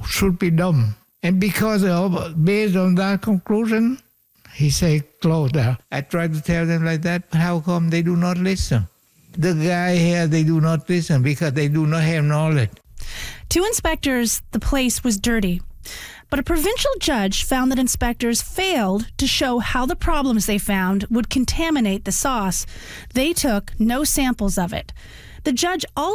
should be done. And based on that conclusion, he said, close down. I tried to tell them like that, but how come they do not listen? The guy here, they do not listen because they do not have knowledge. To inspectors, the place was dirty. But a provincial judge found that inspectors failed to show how the problems they found would contaminate the sauce. They took no samples of it. The judge also